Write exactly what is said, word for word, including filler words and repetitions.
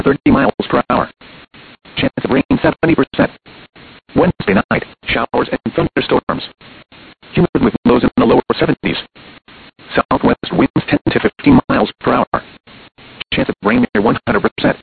thirty miles per hour. Chance of rain seventy percent. Wednesday night, showers and thunderstorms. Humid with lows in the lower seventies. Southwest winds ten to fifteen miles per hour. Chance of rain near one hundred percent.